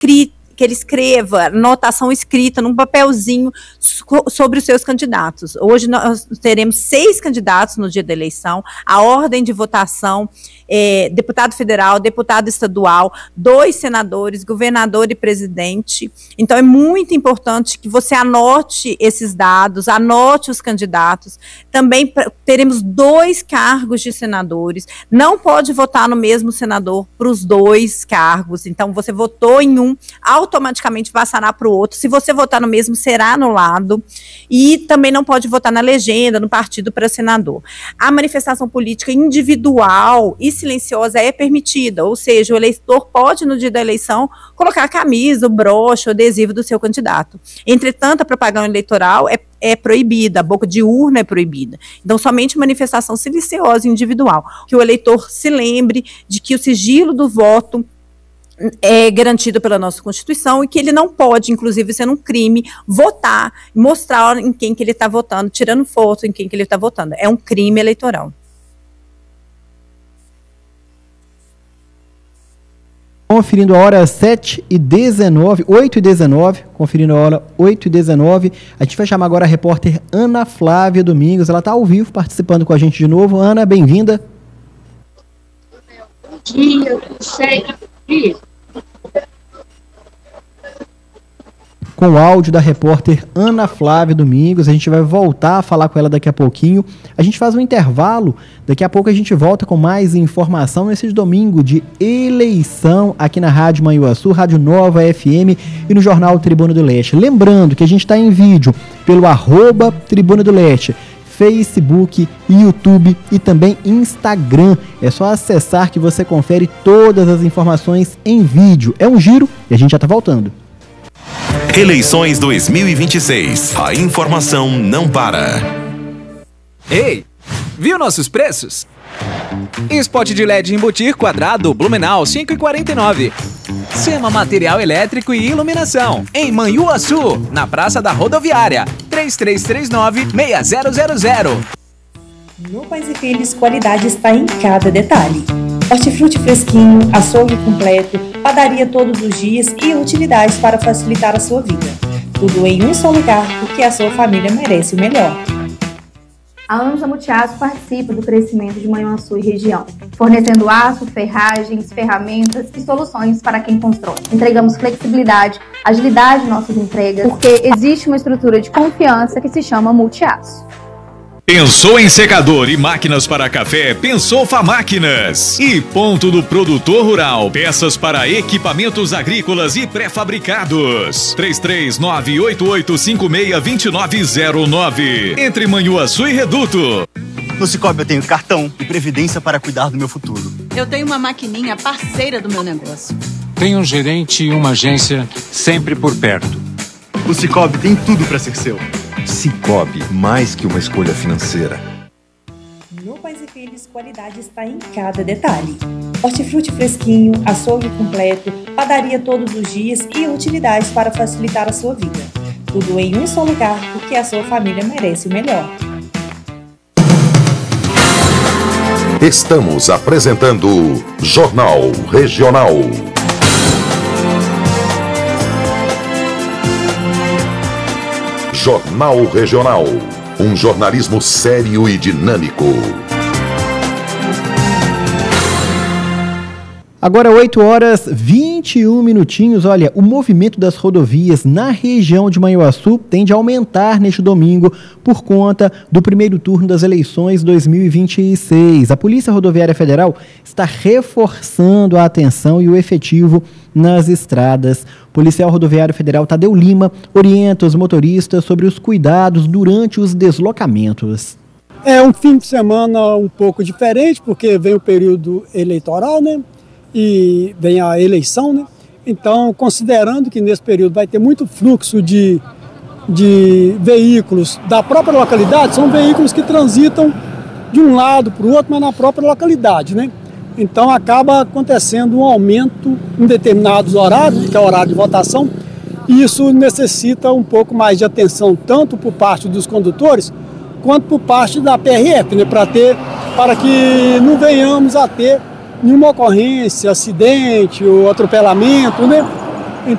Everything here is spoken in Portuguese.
que ele escreva anotação escrita num papelzinho sobre os seus candidatos. Hoje nós teremos 6 candidatos no dia da eleição, a ordem de votação, deputado federal, deputado estadual, 2 senadores, governador e presidente. Então é muito importante que você anote esses dados, anote os candidatos. Também teremos 2 cargos de senadores, não pode votar no mesmo senador para os 2 cargos, então você votou em um, automaticamente passará para o outro. Se você votar no mesmo, será anulado. E também não pode votar na legenda, no partido para senador. A manifestação política individual e silenciosa é permitida, ou seja, o eleitor pode, no dia da eleição, colocar a camisa, o broche, o adesivo do seu candidato. Entretanto, a propaganda eleitoral é proibida, a boca de urna é proibida. Então, somente manifestação silenciosa e individual. Que o eleitor se lembre de que o sigilo do voto é garantido pela nossa Constituição e que ele não pode, inclusive, sendo um crime, votar, mostrar em quem que ele está votando, tirando foto em quem que ele está votando. É um crime eleitoral. Conferindo a hora 7h19, 8h19, conferindo a hora 8h19. A gente vai chamar agora a repórter Ana Flávia Domingos. Ela está ao vivo participando com a gente de novo. Ana, bem-vinda. Bom dia, tudo certo? Com o áudio da repórter Ana Flávia Domingos, a gente vai voltar a falar com ela daqui a pouquinho. A gente faz um intervalo, daqui a pouco a gente volta com mais informação nesse domingo de eleição aqui na Rádio Manhuaçu, Rádio Nova FM e no Jornal Tribuna do Leste. Lembrando que a gente está em vídeo pelo @Tribuna do Leste, Facebook, YouTube e também Instagram. É só acessar que você confere todas as informações em vídeo. É um giro e a gente já está voltando. Eleições 2026. A informação não para. Ei, viu nossos preços? Spot de LED embutir quadrado Blumenau 5,49. Sema material elétrico e iluminação em Manhuaçu, na Praça da Rodoviária, 3339-6000. No Pais e Filhos, qualidade está em cada detalhe. Hortifruti fresquinho, açougue completo, padaria todos os dias e utilidades para facilitar a sua vida. Tudo em um só lugar, porque a sua família merece o melhor. A Anja Multiaço participa do crescimento de Manhuaçu e região, fornecendo aço, ferragens, ferramentas e soluções para quem constrói. Entregamos flexibilidade, agilidade em nossas entregas, porque existe uma estrutura de confiança que se chama Multiaço. Pensou em secador e máquinas para café? Pensou Famáquinas. E Ponto do Produtor Rural. Peças para equipamentos agrícolas e pré-fabricados. 33988562909. Entre Manhuaçu e Reduto. No Cicobi eu tenho cartão e previdência para cuidar do meu futuro. Eu tenho uma maquininha parceira do meu negócio. Tenho um gerente e uma agência sempre por perto. O Cicobi tem tudo para ser seu. Cicobi, mais que uma escolha financeira. No Pais e Filhos, qualidade está em cada detalhe. Hortifruti fresquinho, açougue completo, padaria todos os dias e utilidades para facilitar a sua vida. Tudo em um só lugar, porque a sua família merece o melhor. Estamos apresentando Jornal Regional. Jornal Regional. Um jornalismo sério e dinâmico. Agora 8h21. Olha, o movimento das rodovias na região de Manhuaçu tende a aumentar neste domingo por conta do primeiro turno das eleições 2026. A Polícia Rodoviária Federal está reforçando a atenção e o efetivo nas estradas. O policial rodoviário federal Tadeu Lima orienta os motoristas sobre os cuidados durante os deslocamentos. É um fim de semana um pouco diferente, porque vem o período eleitoral, né? E vem a eleição, né? Então, considerando que nesse período vai ter muito fluxo de veículos da própria localidade, são veículos que transitam de um lado para o outro, mas na própria localidade, né? Então, acaba acontecendo um aumento em determinados horários, que é o horário de votação, e isso necessita um pouco mais de atenção, tanto por parte dos condutores, quanto por parte da PRF, né? Para que não venhamos a ter nenhuma ocorrência, acidente ou atropelamento, né?